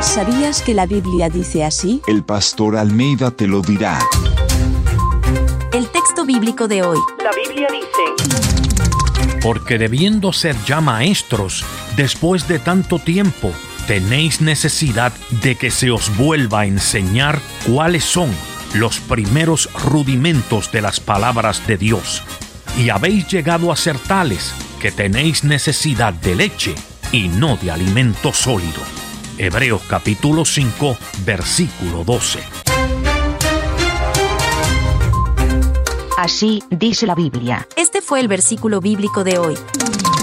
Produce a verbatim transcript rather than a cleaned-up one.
¿Sabías que la Biblia dice así? El pastor Almeida te lo dirá. El texto bíblico de hoy. La Biblia dice: Porque debiendo ser ya maestros, después de tanto tiempo, tenéis necesidad de que se os vuelva a enseñar cuáles son los primeros rudimentos de las palabras de Dios. Y habéis llegado a ser tales que tenéis necesidad de leche y no de alimento sólido. Hebreos capítulo cinco, versículo doce. Así dice la Biblia. Este fue el versículo bíblico de hoy.